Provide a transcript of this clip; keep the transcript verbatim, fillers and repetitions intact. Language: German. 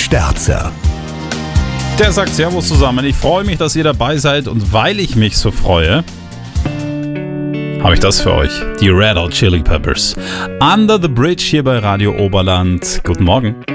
Sterzer. Der sagt Servus zusammen. Ich freue mich, dass ihr dabei seid und weil ich mich so freue, habe ich das für euch. Die Red Hot Chili Peppers. Under the Bridge hier bei Radio Oberland. Guten Morgen.